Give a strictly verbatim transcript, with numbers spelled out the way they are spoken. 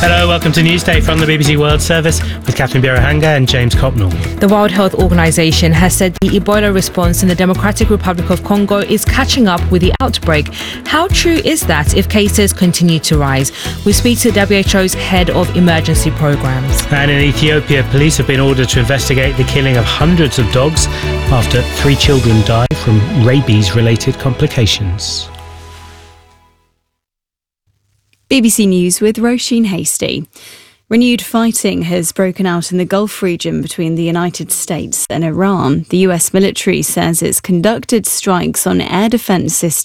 Hello, welcome to Newsday from the B B C World Service with Catherine Birahanga and James Copnall. The World Health Organization has said the Ebola response in the Democratic Republic of Congo is catching up with the outbreak. How true is that if cases continue to rise? We speak to W H O's head of emergency programs. And in Ethiopia, police have been ordered to investigate the killing of hundreds of dogs after three children died from rabies-related complications. B B C News with Roisin Hasty. Renewed fighting has broken out in the Gulf region between the United States and Iran. The U S military says it's conducted strikes on air defense systems